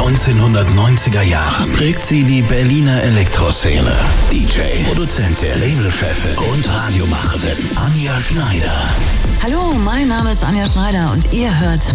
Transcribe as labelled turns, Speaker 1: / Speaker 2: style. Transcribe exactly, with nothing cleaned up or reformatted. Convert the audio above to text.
Speaker 1: neunzehnhundertneunziger Jahren prägt sie die Berliner Elektroszene. D J, Produzentin, Labelchefin und Radiomacherin Anja Schneider.
Speaker 2: Hallo, mein Name ist Anja Schneider und ihr hört